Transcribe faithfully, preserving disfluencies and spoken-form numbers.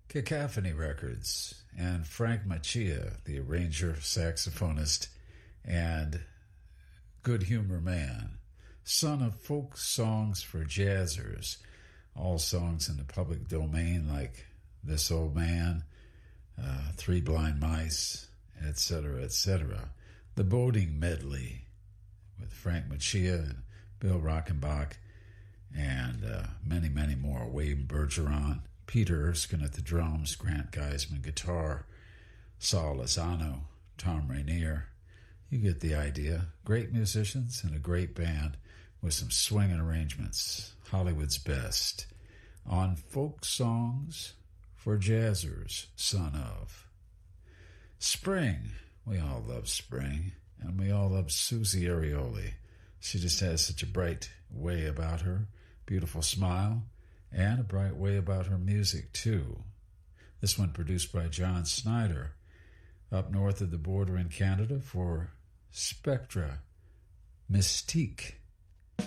Cacophony Records, and Frank Machia, the arranger, saxophonist, and good humor man, son of folk songs for jazzers, all songs in the public domain like This Old Man, uh, Three Blind Mice, et cetera, et cetera. The Boating Medley with Frank Machia and Bill Rockenbach, and uh, many, many more. Wayne Bergeron, Peter Erskine at the drums, Grant Geisman guitar, Saul Lozano, Tom Rainier. You get the idea. Great musicians and a great band with some swinging arrangements. Hollywood's best. On Folk Songs for Jazzers, son of. Spring. We all love spring. And we all love Susie Arioli. She just has such a bright way about her, beautiful smile, and a bright way about her music, too. This one produced by John Snyder, up north of the border in Canada for Spectra Mystique.